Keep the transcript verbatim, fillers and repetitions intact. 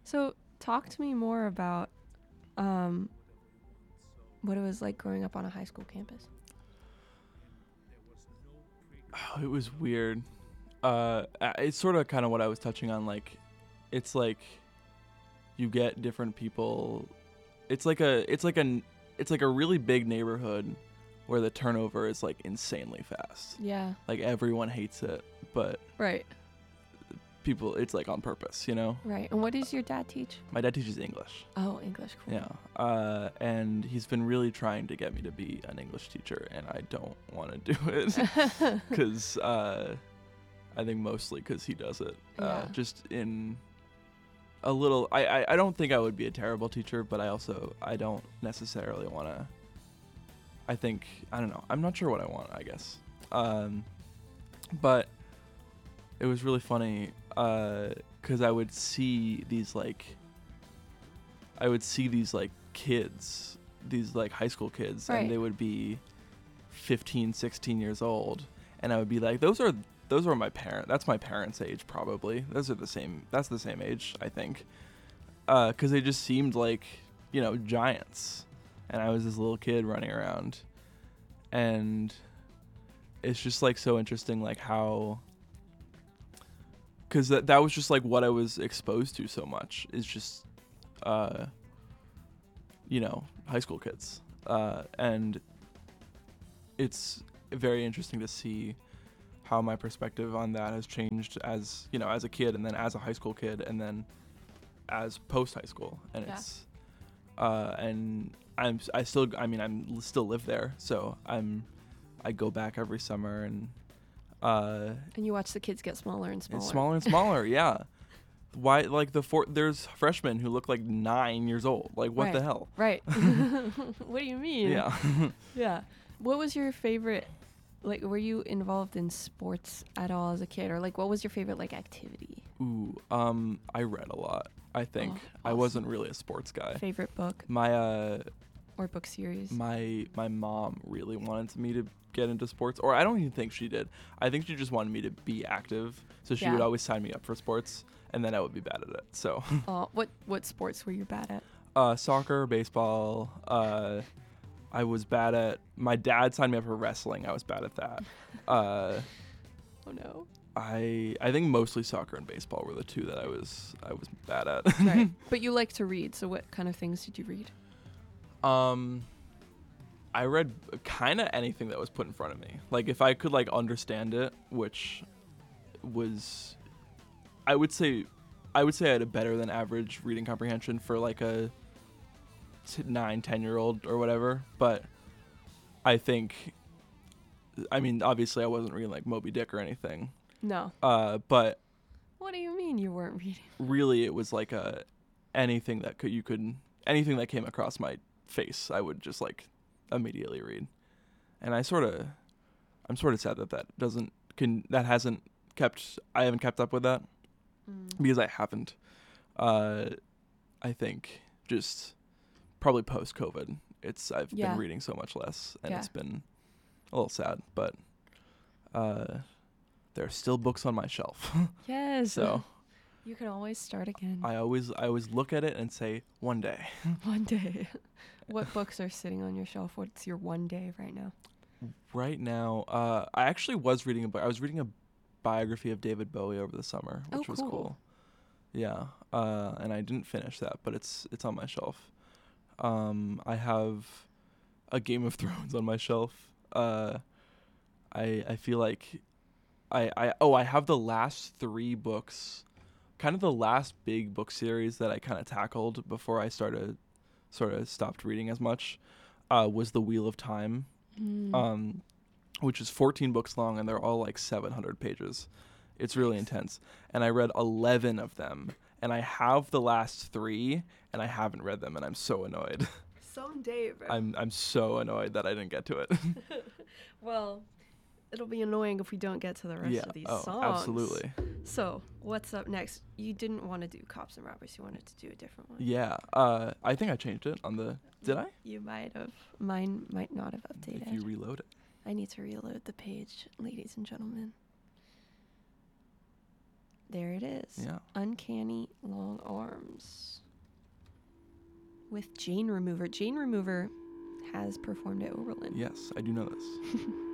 So talk to me more about um, what it was like growing up on a high school campus. Oh, it was weird. Uh, uh, it's sort of kind of what I was touching on. Like, it's like you get different people. It's like a, it's like a, it's like a really big neighborhood where the turnover is like insanely fast. Yeah. Like everyone hates it, but Right. people, it's like on purpose, you know? Right. And what does your dad teach? My dad teaches English. Oh, English. Cool. Yeah. Uh, and he's been really trying to get me to be an English teacher, and I don't want to do it because uh, I think mostly because he does it. Uh, Yeah. Just in a little, I, I, I don't think I would be a terrible teacher, but I also, I don't necessarily want to, I think, I don't know. I'm not sure what I want, I guess. Um, but it was really funny because I would see these like, I would see these like kids, these like high school kids, Right. and they would be fifteen, sixteen years old, and I would be like, those are those are my parent. That's my parents' age probably. Those are the same. That's the same age, I think, because they just seemed like, you know, giants, and I was this little kid running around, and it's just like so interesting, like how. Because that, that was just like what I was exposed to so much is just, uh, you know, high school kids. Uh, and it's very interesting to see how my perspective on that has changed as, you know, as a kid and then as a high school kid and then as post high school. And Yeah. it's, uh, and I'm, I still, I mean, I'm still live there. So I'm, I go back every summer and, uh, And you watch the kids get smaller and smaller. it's smaller and smaller, yeah. Why, like the four? There's freshmen who look like nine years old. Like, what Right. the hell? Right. What do you mean? Yeah. Yeah. What was your favorite, like, were you involved in sports at all as a kid? Or, like, what was your favorite, like, activity? Ooh, um, I read a lot. I think Oh, I awesome. wasn't really a sports guy. Favorite book My uh, or book series? my my mom really wanted me to get into sports, or I don't even think she did. I think she just wanted me to be active, so she Yeah. would always sign me up for sports, and then I would be bad at it. So, Uh, what what sports were you bad at? uh, soccer, baseball. Uh, I was bad at. My dad signed me up for wrestling. I was bad at that. Uh, Oh no. I I think mostly soccer and baseball were the two that I was I was bad at. Right. But you like to read, so what kind of things did you read? Um, I read kind of anything that was put in front of me. Like if I could like understand it, which was, I would say, I would say I had a better than average reading comprehension for like a t- nine, ten year old or whatever. But I think, I mean, obviously I wasn't reading like Moby Dick or anything. No. Uh, but What do you mean you weren't reading? really it was like a anything that could you could anything that came across my face I would just like immediately read, and I sort of I'm sort of sad that that doesn't can that hasn't kept I haven't kept up with that Mm. because I haven't uh I think just probably post COVID it's I've Yeah. been reading so much less and Yeah. it's been a little sad, but uh there are still books on my shelf. Yes. So You can always start again. I always I always look at it and say one day. One day. What books are sitting on your shelf? What's your one day right now? Right now, uh, I actually was reading a book. I was reading a biography of David Bowie over the summer, Oh, which was cool. cool. Yeah, uh, and I didn't finish that, but it's it's on my shelf. Um, I have a Game of Thrones on my shelf. Uh, I I feel like I I oh I have the last three books, kind of the last big book series that I kind of tackled before I started sort of stopped reading as much. Uh, was The Wheel of Time. Mm. Um, which is fourteen books long, and they're all like seven hundred pages. It's really intense. And I read eleven of them, and I have the last three, and I haven't read them, and I'm so annoyed. Someday, bro. I'm I'm so annoyed that I didn't get to it. Well, it'll be annoying if we don't get to the rest yeah. of these Oh, songs. absolutely. So, what's up next? You didn't want to do Cops and Robbers. You wanted to do a different one. Yeah. Uh, I think I changed it on the. Did I? You might have. Mine might not have updated. If you reload it. I need to reload the page, ladies and gentlemen. There it is. Yeah. Uncanny Long Arms with Jane Remover. Jane Remover has performed at Oberlin. Yes, I do know this.